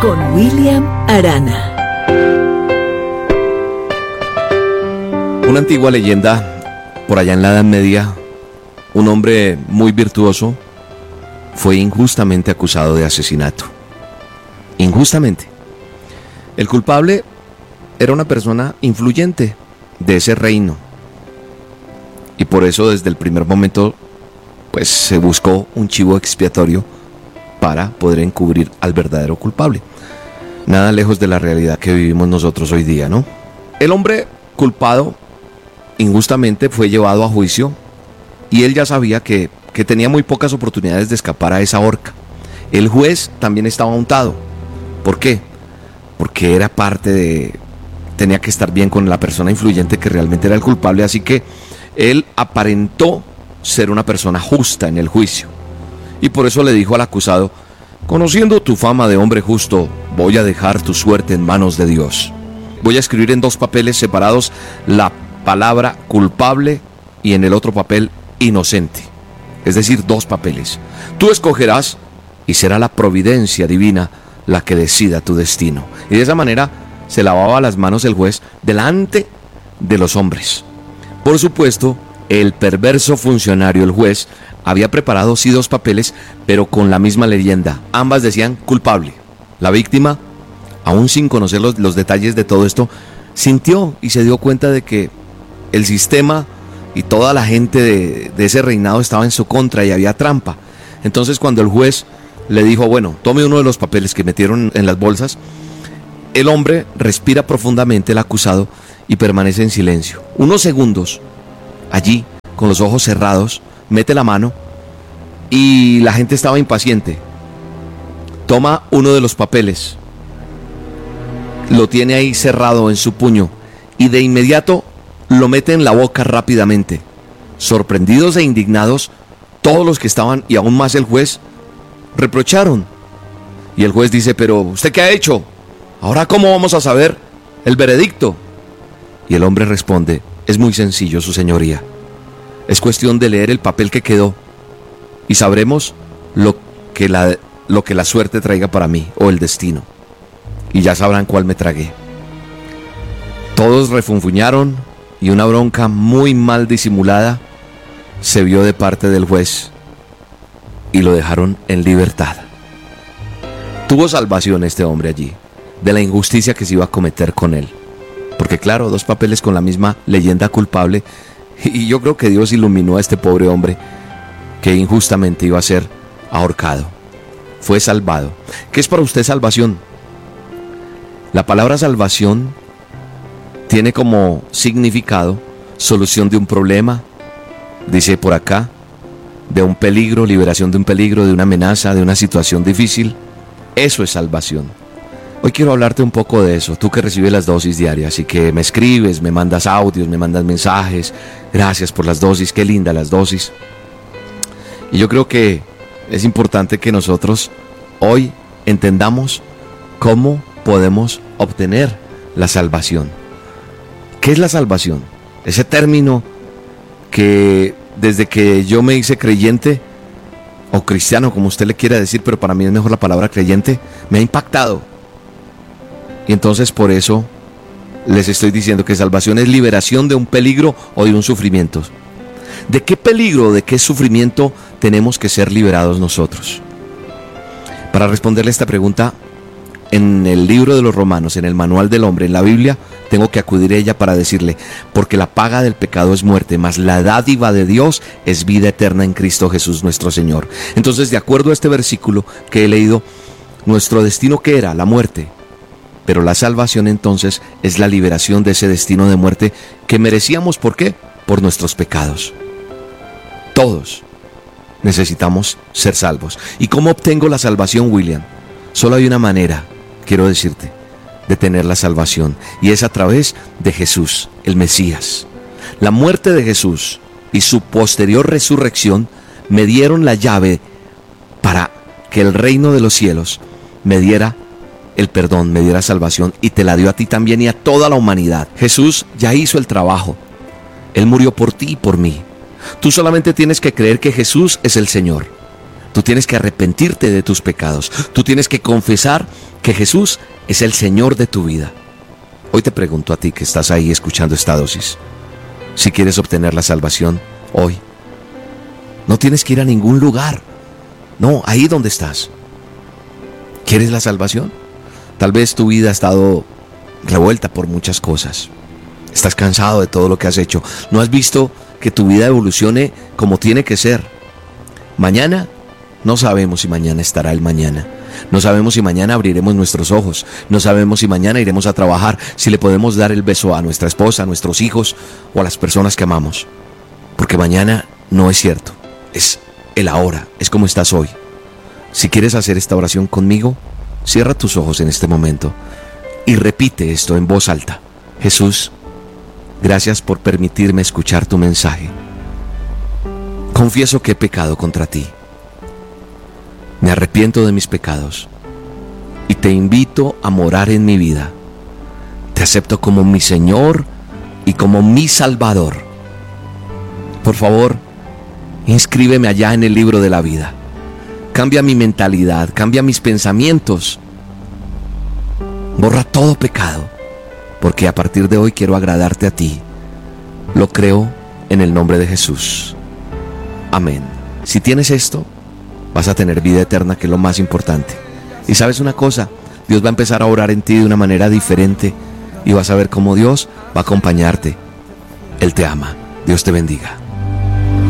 con William Arana. Una antigua leyenda, por allá en la Edad Media, un hombre muy virtuoso fue injustamente acusado de asesinato. Injustamente. El culpable era una persona influyente de ese reino. Y por eso desde el primer momento, pues se buscó un chivo expiatorio para poder encubrir al verdadero culpable. Nada lejos de la realidad que vivimos nosotros hoy día, ¿no? El hombre culpado injustamente fue llevado a juicio y él ya sabía que tenía muy pocas oportunidades de escapar a esa horca. El juez también estaba untado. ¿Por qué? Porque era tenía que estar bien con la persona influyente que realmente era el culpable, así que él aparentó ser una persona justa en el juicio. Y por eso le dijo al acusado: conociendo tu fama de hombre justo, voy a dejar tu suerte en manos de Dios. Voy a escribir en 2 papeles separados la palabra culpable y en el otro papel inocente. Es decir, 2 papeles. Tú escogerás y será la providencia divina la que decida tu destino. Y de esa manera se lavaba las manos el juez delante de los hombres. Por supuesto, el perverso funcionario, el juez, había preparado sí 2 papeles, pero con la misma leyenda. Ambas decían culpable. La víctima, aún sin conocer los detalles de todo esto, sintió y se dio cuenta de que el sistema y toda la gente de ese reinado estaba en su contra y había trampa. Entonces, cuando el juez le dijo: bueno, tome uno de los papeles que metieron en las bolsas, el hombre respira profundamente, el acusado, y permanece en silencio. Unos segundos, allí, con los ojos cerrados, mete la mano y la gente estaba impaciente. Toma uno de los papeles, lo tiene ahí cerrado en su puño y de inmediato lo mete en la boca rápidamente. Sorprendidos e indignados, todos los que estaban, y aún más el juez, reprocharon. Y el juez dice: pero ¿usted qué ha hecho? ¿Ahora cómo vamos a saber el veredicto? Y el hombre responde: es muy sencillo, su señoría. Es cuestión de leer el papel que quedó y sabremos lo que la suerte traiga para mí, o el destino. Y ya sabrán cuál me tragué. Todos refunfuñaron y una bronca muy mal disimulada se vio de parte del juez y lo dejaron en libertad. Tuvo salvación este hombre allí de la injusticia que se iba a cometer con él, porque claro, 2 papeles con la misma leyenda culpable, y yo creo que Dios iluminó a este pobre hombre que injustamente iba a ser ahorcado. Fue salvado. ¿Qué es para usted salvación? La palabra salvación tiene como significado solución de un problema, dice por acá, de un peligro, liberación de un peligro, de una amenaza, de una situación difícil. Eso es salvación. Hoy quiero hablarte un poco de eso, tú que recibes las dosis diarias y que me escribes, me mandas audios, me mandas mensajes. Gracias por las dosis, qué linda las dosis. Y yo creo que es importante que nosotros hoy entendamos cómo podemos obtener la salvación. ¿Qué es la salvación? Ese término que desde que yo me hice creyente, o cristiano, como usted le quiera decir, pero para mí es mejor la palabra creyente, me ha impactado. Y entonces por eso les estoy diciendo que salvación es liberación de un peligro o de un sufrimiento. ¿De qué peligro, de qué sufrimiento tenemos que ser liberados nosotros? Para responderle esta pregunta, en el libro de los Romanos, en el manual del hombre, en la Biblia, tengo que acudir a ella para decirle: porque la paga del pecado es muerte, mas la dádiva de Dios es vida eterna en Cristo Jesús nuestro Señor. Entonces, de acuerdo a este versículo que he leído, nuestro destino, ¿qué era? La muerte. Pero la salvación entonces es la liberación de ese destino de muerte que merecíamos. ¿Por qué? Por nuestros pecados. Todos necesitamos ser salvos. ¿Y cómo obtengo la salvación, William? Solo hay una manera, quiero decirte, de tener la salvación, y es a través de Jesús, el Mesías. La muerte de Jesús y su posterior resurrección me dieron la llave para que el reino de los cielos me diera el perdón, me diera salvación, y te la dio a ti también y a toda la humanidad. Jesús ya hizo el trabajo. Él murió por ti y por mí. Tú solamente tienes que creer que Jesús es el Señor. Tú tienes que arrepentirte de tus pecados. Tú tienes que confesar que Jesús es el Señor de tu vida. Hoy te pregunto a ti que estás ahí escuchando esta dosis, si quieres obtener la salvación hoy. No tienes que ir a ningún lugar. No, ahí donde estás. ¿Quieres la salvación? Tal vez tu vida ha estado revuelta por muchas cosas. Estás cansado de todo lo que has hecho. No has visto que tu vida evolucione como tiene que ser. Mañana, no sabemos si mañana estará el mañana. No sabemos si mañana abriremos nuestros ojos. No sabemos si mañana iremos a trabajar, si le podemos dar el beso a nuestra esposa, a nuestros hijos o a las personas que amamos. Porque mañana no es cierto. Es el ahora, es como estás hoy. Si quieres hacer esta oración conmigo, cierra tus ojos en este momento y repite esto en voz alta. Jesús, gracias por permitirme escuchar tu mensaje. Confieso que he pecado contra ti. Me arrepiento de mis pecados y te invito a morar en mi vida. Te acepto como mi Señor y como mi Salvador. Por favor, inscríbeme allá en el libro de la vida. Cambia mi mentalidad, cambia mis pensamientos. Borra todo pecado, porque a partir de hoy quiero agradarte a ti. Lo creo en el nombre de Jesús. Amén. Si tienes esto, vas a tener vida eterna, que es lo más importante. Y sabes una cosa, Dios va a empezar a orar en ti de una manera diferente y vas a ver cómo Dios va a acompañarte. Él te ama. Dios te bendiga.